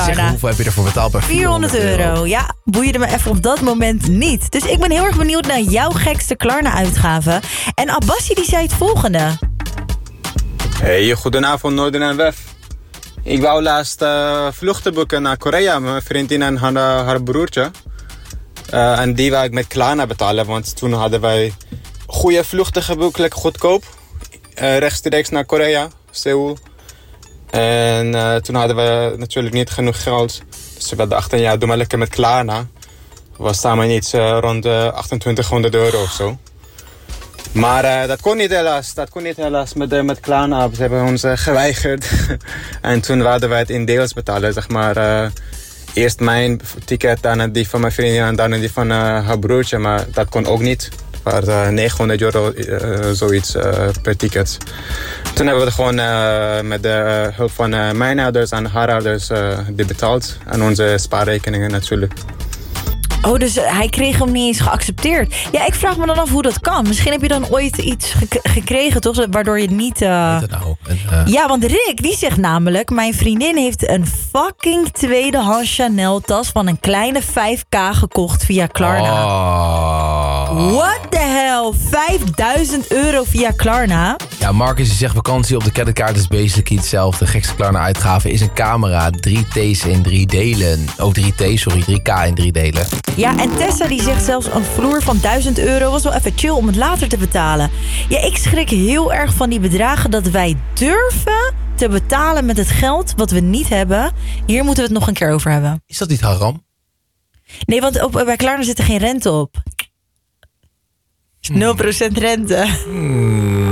zeggen, hoeveel heb je ervoor betaald? Bij 400 euro. Ja, boeide me even op dat moment niet. Dus ik ben heel erg benieuwd naar jouw gekste Klarna-uitgave. En Abbassi die zei het volgende. Hey, goedenavond Noorden en Wef. Ik wou laatst vluchten boeken naar Korea. Mijn vriendin en haar broertje. En die wou ik met Klarna betalen. Want toen hadden wij goede vluchten geboekt, lekker goedkoop. Rechtstreeks naar Korea, Seoul. En toen hadden we natuurlijk niet genoeg geld. Dus we dachten, ja, doe maar lekker met Klarna. Was samen iets rond 2800 euro of zo. Maar dat kon niet helaas met Klarna. Ze hebben ons geweigerd. En toen wilden wij het in deels betalen, zeg maar. Eerst mijn ticket, dan die van mijn vriendin en dan die van haar broertje. Maar dat kon ook niet. Het was 900 euro zoiets per ticket. Toen hebben we het gewoon met de hulp van mijn ouders en haar ouders die betaald. En onze spaarrekeningen natuurlijk. Oh, dus hij kreeg hem niet eens geaccepteerd. Ja, ik vraag me dan af hoe dat kan. Misschien heb je dan ooit iets gekregen, toch? Waardoor je niet... Ja, want Rick, die zegt namelijk... Mijn vriendin heeft een fucking tweedehands Chanel tas... van een kleine 5K gekocht via Klarna. Oh. What the hell? 5000 euro via Klarna? Ja, Marcus die zegt vakantie op de creditcard is basically hetzelfde. De gekste Klarna-uitgave is een camera. 3 T's in 3 delen. Oh, 3T, sorry. 3K in 3 delen. Ja, en Tessa die zegt zelfs een vloer van 1000 euro was wel even chill om het later te betalen. Ja, ik schrik heel erg van die bedragen dat wij durven te betalen met het geld wat we niet hebben. Hier moeten we het nog een keer over hebben. Is dat niet haram? Nee, want bij Klarna zit er geen rente op. 0% rente.